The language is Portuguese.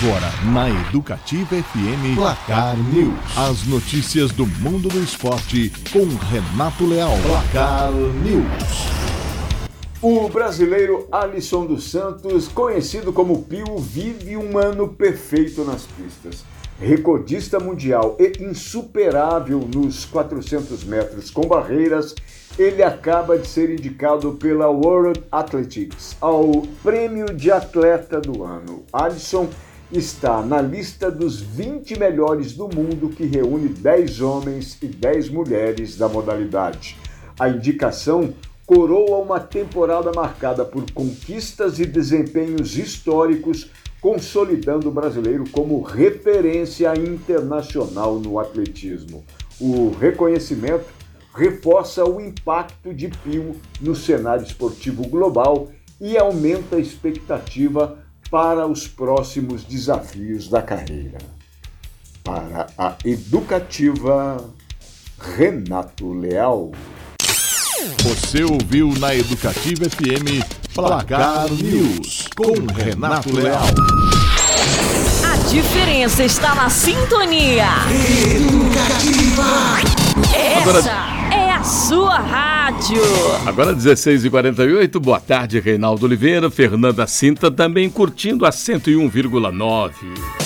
Agora, na Educativa FM, Placar News. As notícias do mundo do esporte com Renato Leal. Placar News. O brasileiro Alisson dos Santos, conhecido como Pio, vive um ano perfeito nas pistas. Recordista mundial e insuperável nos 400 metros com barreiras, ele acaba de ser indicado pela World Athletics ao Prêmio de Atleta do Ano. Alisson está na lista dos 20 melhores do mundo, que reúne 10 homens e 10 mulheres da modalidade. A indicação coroa uma temporada marcada por conquistas e desempenhos históricos, consolidando o brasileiro como referência internacional no atletismo. O reconhecimento reforça o impacto de Pio no cenário esportivo global e aumenta a expectativa para os próximos desafios da carreira. Para a Educativa, Renato Leal. Você ouviu na Educativa FM Placar News com Renato Leal. A diferença está na sintonia. Educativa. Essa é a sua rádio. Agora 16h48, boa tarde, Reinaldo Oliveira, Fernanda Cinta também curtindo a 101,9.